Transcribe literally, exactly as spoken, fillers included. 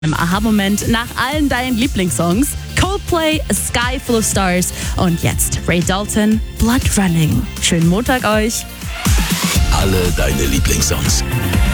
Im Aha-Moment nach allen deinen Lieblingssongs. Coldplay, A Sky Full of Stars und jetzt Ray Dalton, Blood Running. Schönen Montag euch. Alle deine Lieblingssongs.